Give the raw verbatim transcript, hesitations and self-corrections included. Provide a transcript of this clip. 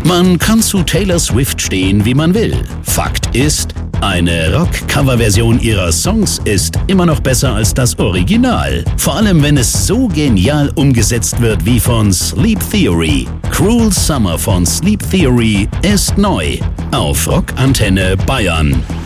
Man kann zu Taylor Swift stehen, wie man will. Fakt ist, eine Rock-Cover-Version ihrer Songs ist immer noch besser als das Original. Vor allem, wenn es so genial umgesetzt wird wie von Sleep Theory. Cruel Summer von Sleep Theory ist neu auf Rock Antenne Bayern.